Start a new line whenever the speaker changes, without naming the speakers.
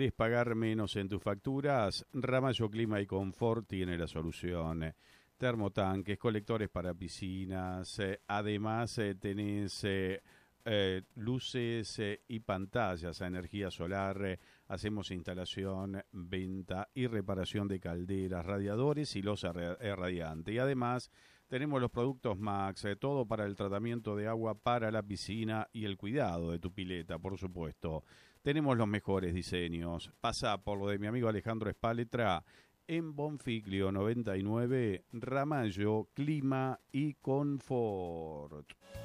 ¿Querés pagar menos en tus facturas? Ramallo Clima y Confort tiene la solución. Termotanques, colectores para piscinas, además tenés luces y pantallas a energía solar. Hacemos instalación, venta y reparación de calderas, radiadores y losa radiante. Y además tenemos los productos Max, todo para el tratamiento de agua para la piscina y el cuidado de tu pileta, por supuesto. Tenemos los mejores diseños. Pasa por lo de mi amigo Alejandro Espaletra en Bonfiglio 99, Ramallo, Clima y Confort.